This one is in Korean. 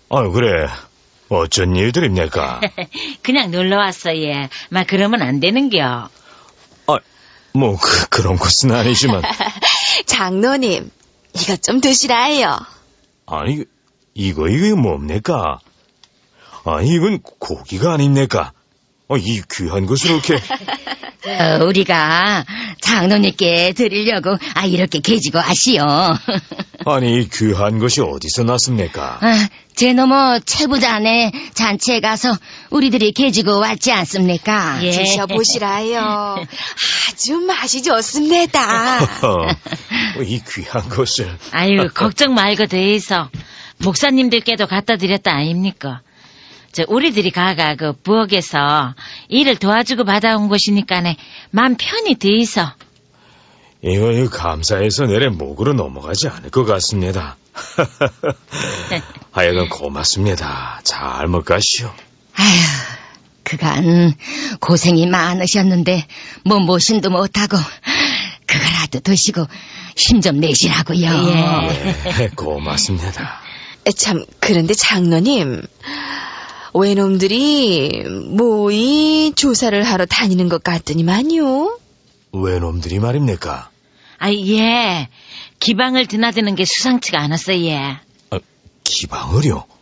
아, 그래. 어쩐 일들입니까? 그냥 놀러왔어, 예. 막 그러면 안 되는겨. 뭐, 그런 것은 아니지만. 장로님, 이것 좀 드시라요. 아니, 이거 뭡니까? 아니, 이건 고기가 아닙니까? 이 귀한 것을 이렇게. 우리가 장로님께 드리려고 이렇게 계지고 아시오. 아니, 이 귀한 것이 어디서 났습니까? 제 너머 최부자네 잔치에 가서 우리들이 계지고 왔지 않습니까? 예. 드셔보시라요. 아주 맛이 좋습니다. 이 귀한 것을. 아유, 걱정 말고 돼 있어. 목사님들께도 갖다 드렸다 아닙니까? 우리들이 가가 그 부엌에서 일을 도와주고 받아온 것이니까네 맘 편히 돼 있어. 이거 감사해서 내래 목으로 넘어가지 않을 것 같습니다. 하여간 고맙습니다. 잘 먹가시오. 아휴, 그간 고생이 많으셨는데 모신도 못하고 그거라도 드시고 힘 좀 내시라고요. 예, 고맙습니다. 참, 그런데 장로님, 외놈들이 모이 조사를 하러 다니는 것 같더니만요. 외놈들이 말입니까? 예. 기방을 드나드는 게 수상치가 않았어, 예. 기방을요?